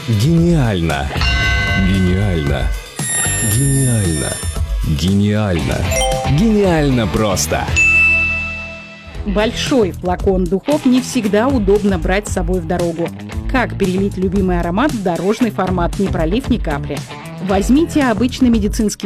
Гениально! Гениально! Гениально! Гениально! Гениально просто! Большой флакон духов не всегда удобно брать с собой в дорогу. Как перелить любимый аромат в дорожный формат, не пролив ни капли? Возьмите обычный медицинский